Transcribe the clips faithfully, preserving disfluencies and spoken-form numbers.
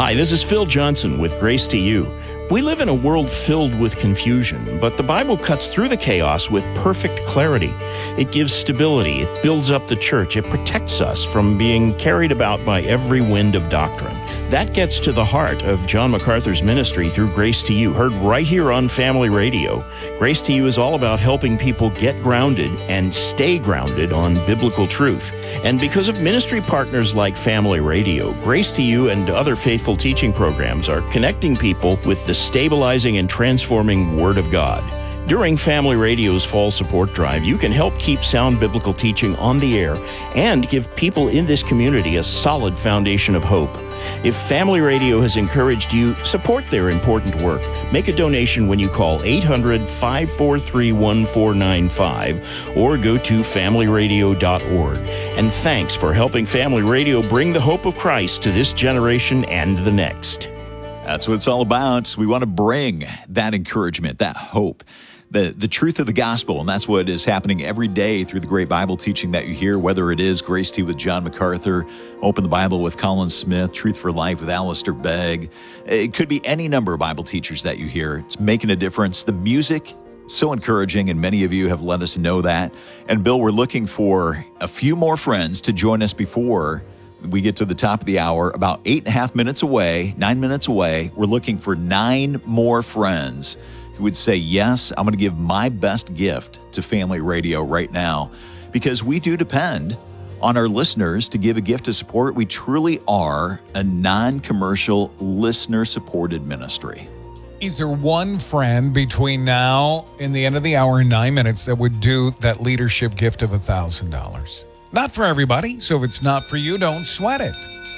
Hi, this is Phil Johnson with Grace to You. We live in a world filled with confusion, but the Bible cuts through the chaos with perfect clarity. It gives stability, it builds up the church, it protects us from being carried about by every wind of doctrine. That gets to the heart of John MacArthur's ministry through Grace to You, heard right here on Family Radio. Grace to You is all about helping people get grounded and stay grounded on biblical truth. And because of ministry partners like Family Radio, Grace to You and other faithful teaching programs are connecting people with the stabilizing and transforming Word of God. During Family Radio's Fall Support Drive, you can help keep sound biblical teaching on the air and give people in this community a solid foundation of hope. If Family Radio has encouraged you, support their important work. Make a donation when you call eight hundred, five four three, one four nine five or go to family radio dot org. And thanks for helping Family Radio bring the hope of Christ to this generation and the next. That's what it's all about. We want to bring that encouragement, that hope, the, the truth of the gospel, and that's what is happening every day through the great Bible teaching that you hear, whether it is Grace to You with John MacArthur, Open the Bible with Colin Smith, Truth for Life with Alistair Begg. It could be any number of Bible teachers that you hear. It's making a difference. The music, so encouraging, and many of you have let us know that. And Bill, we're looking for a few more friends to join us before we get to the top of the hour, about eight and a half minutes away, nine minutes away. We're looking for nine more friends who would say, yes, I'm going to give my best gift to Family Radio right now, because we do depend on our listeners to give a gift of support. We truly are a non-commercial, listener-supported ministry. Is there one friend between now and the end of the hour and nine minutes that would do that leadership gift of one thousand dollars? Not for everybody, so if it's not for you, don't sweat it.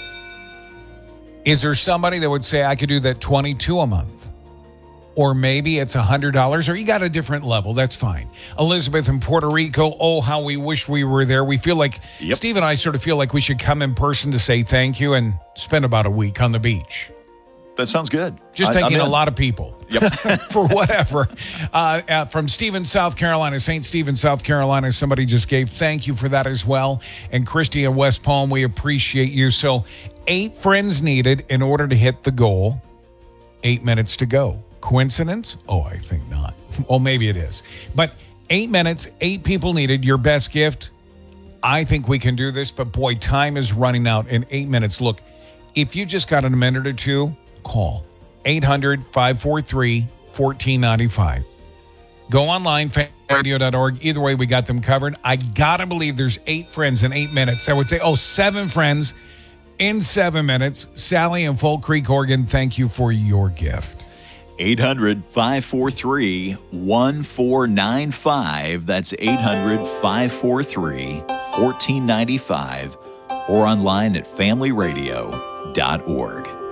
Is there somebody that would say, I could do that twenty-two a month? Or maybe it's one hundred dollars, or you got a different level, that's fine. Elizabeth in Puerto Rico, oh, how we wish we were there. We feel like, yep. Steve and I sort of feel like we should come in person to say thank you and spend about a week on the beach. That sounds good. Just I, thanking a lot of people. Yep. For whatever. Uh, uh, from Stephen, South Carolina, Saint Stephen, South Carolina, somebody just gave thank you for that as well. And Christy in West Palm, we appreciate you. So eight friends needed in order to hit the goal. Eight minutes to go. Coincidence? Oh, I think not. Well, maybe it is. But eight minutes, eight people needed. Your best gift. I think we can do this, but boy, time is running out in eight minutes. Look, if you just got a minute or two, call eight hundred, five four three, one four nine five. Go online, family radio dot org. Either way, we got them covered. I gotta believe there's eight friends in eight minutes. I would say, oh, seven friends in seven minutes. Sally in Fall Creek, Oregon, thank you for your gift. eight hundred, five four three, one four nine five. That's eight hundred, five four three, one four nine five. Or online at family radio dot org.